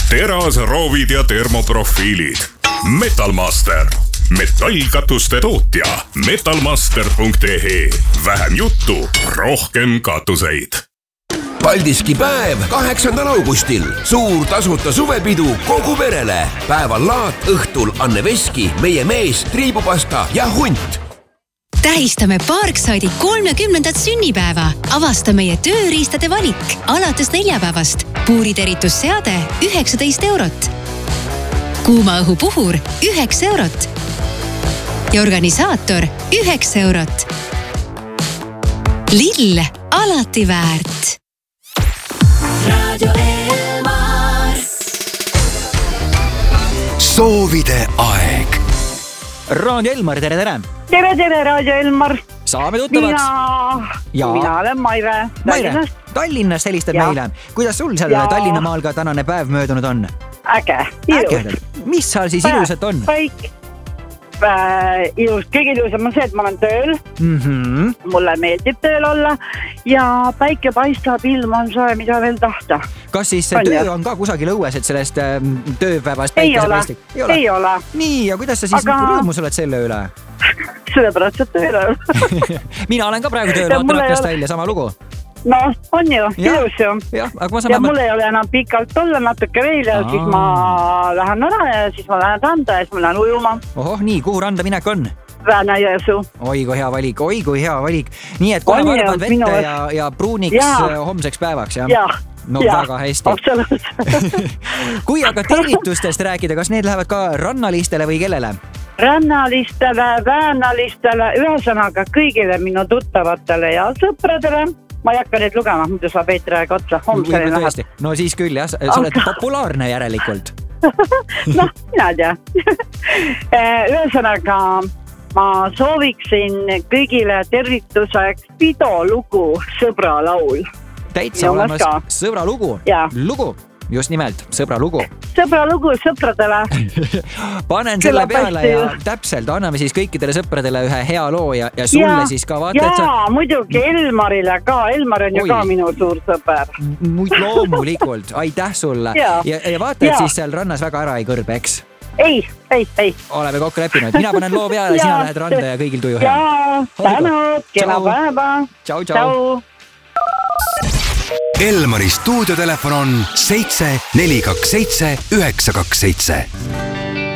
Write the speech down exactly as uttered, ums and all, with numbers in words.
terasroovid ja termoprofiilid. Metalmaster. Metallkatuste tootja. metalmaster punkt ee. Vähem juttu, rohkem katuseid. Paldiski päev kaheksandal augustil. Suur tasuta suvepidu kogu perele. Päeval laat, õhtul Anne Veski, meie mees, triibupasta ja hunt. Tähistame Parkside'i kolmekümnendat sünnipäeva. Avasta meie tööriistade valik. Alates neljapäevast. Puuriteritusseade üheksateist eurot. Kuuma õhu puhur üheksa eurot. Ja organisaator üheksa eurot. Lill alati väärt. Radio Elmar. Soovide aeg. Radio Elmar, tere, tere. Tere, tere, Radio Elmar. Saame tuttavaks. Mina, mina olen Maire. Maire, Tallinnast helistad ja. Meile. Kuidas sul seal ja. Tallinna maal ka tänane päev möödunud on? Äge, ilus. Mis seal siis ilusat on? Päik. Äh, ilus, kõige ilusam on see, et ma olen tööl. Mm-hmm. Mulle meeldib tööl olla ja päike paistab, ilm on soe, mida veel tahta. Kas siis on töö jah. On ka kusagil õues, et sellest äh, tööpäevast päike ei ole, ei ole. Ei ole. Nii, ja kuidas sa siis Aga... rõõmus oled selle üle? Sellepärast, et tööl on. Mina olen ka praegu tööl, vaatan aknast välja, sama lugu. No, on ju, ilus ju. Ja, ja vähemalt... mul ei ole enam pikalt olla, natuke veel ja Aa. siis ma lähen ära ja siis ma lähen randa ja siis ma lähen ujuma. Ohoh, nii, kuhu randa minek on? Väänajõesu. Oi kui hea valik, oi kui hea valik. Nii, et kohe varbad vette minu... ja, ja pruuniks ja. homseks päevaks, jah? Ja. No ja. väga hästi. Kui aga tervitustest rääkida, kas need lähevad ka rannalistele või kellele? Rannalistele, väänalistele, ühesõnaga kõigile minu tuttavatele ja sõpradele. Ma ei hakka neid lugema, muidu saab Eetri aeg otsa. Homseni läheb. No siis küll, jah. Sa oled populaarne järelikult. noh, mina tea. Ühesõnaga, ma sooviksin kõigile tervituseks pidolugu Sõbra laul. Täitsa olemas Sõbra lugu. Ja. Lugu. Just nimelt, Sõbra lugu. Sõbra lugu sõpradele. Panen selle peale ja täpselt anname siis kõikidele sõpradele ühe hea loo ja, ja sulle ja, siis ka vaata. Jaa, sa... muidugi Elmarile ka. Elmar on Oi. ju ka minu suur sõber. Muid loomulikult. Aitäh sulle. Ja, ja, ja vaata, et ja. siis seal rannas väga ära ei kõrbe, eks? Ei, ei, ei. Oleme kokku leppinud. Mina panen loo peale, sina lähed randa ja kõigil tuju hea. Jaa, tänud, kena päeva. Tšau, tšau. Elmari stuudiotelefon on seitse neli kaks seitse üheksa kaks seitse.